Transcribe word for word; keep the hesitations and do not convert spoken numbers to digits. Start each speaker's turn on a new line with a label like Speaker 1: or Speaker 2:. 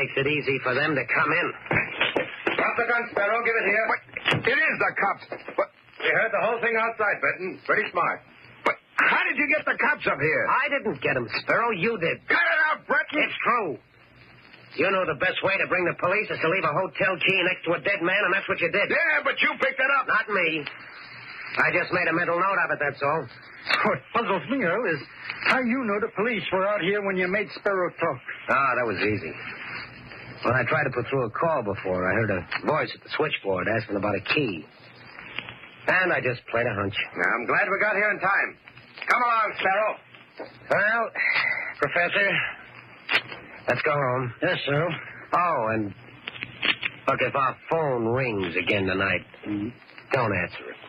Speaker 1: makes it easy for them to come in.
Speaker 2: Drop the gun, Sparrow. Give it here.
Speaker 3: What? It is the cops. What?
Speaker 2: We heard the whole thing outside, Benton. Pretty smart.
Speaker 3: But how did you get the cops up here?
Speaker 1: I didn't get them, Sparrow. You did.
Speaker 3: Cut it out, Breton.
Speaker 1: It's true. You know the best way to bring the police is to leave a hotel key next to a dead man, and that's what you did.
Speaker 3: Yeah, but you picked it up.
Speaker 1: Not me. I just made a mental note of it, that's all.
Speaker 4: What puzzles me, Earl, is how you know the police were out here when you made Sparrow talk.
Speaker 1: Ah, that was easy. When I tried to put through a call before, I heard a voice at the switchboard asking about a key. And I just played a hunch.
Speaker 2: Now, I'm glad we got here in time. Come along, Sparrow.
Speaker 1: Well, Professor, let's go home.
Speaker 4: Yes, sir.
Speaker 1: Oh, and look, if our phone rings again tonight, don't answer it.